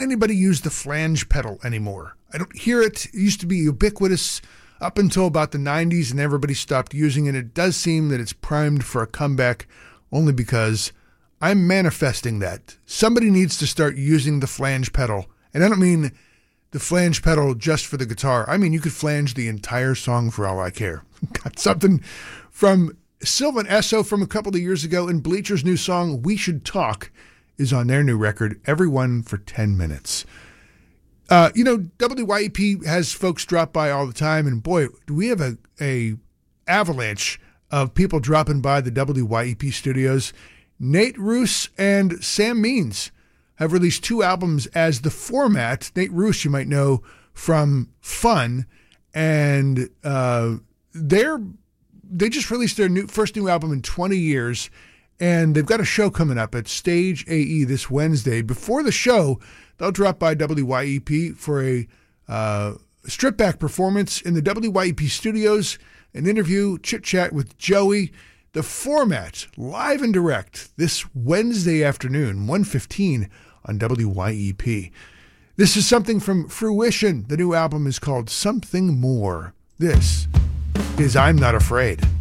anybody use the flange pedal anymore. I don't hear it. It used to be ubiquitous up until about the 90s, and everybody stopped using it. It does seem that it's primed for a comeback only because I'm manifesting that. Somebody needs to start using the flange pedal. And I don't mean the flange pedal just for the guitar. I mean, you could flange the entire song for all I care. Got something from Sylvan Esso from a couple of years ago, and Bleacher's new song, We Should Talk, is on their new record, Everyone for 10 Minutes. WYEP has folks drop by all the time, and boy, do we have a avalanche of people dropping by the WYEP studios. Nate Roos and Sam Means have released 2 albums as The Format. Nate Roos, you might know from Fun, and they just released their first new album in 20 years, and they've got a show coming up at Stage AE this Wednesday. Before the show, they'll drop by WYEP for a strip-back performance in the WYEP studios, an interview, chit-chat with Joey. The Format, live and direct, this Wednesday afternoon, 1:15 on WYEP. This is something from Fruition. The new album is called Something More. This is I'm Not Afraid.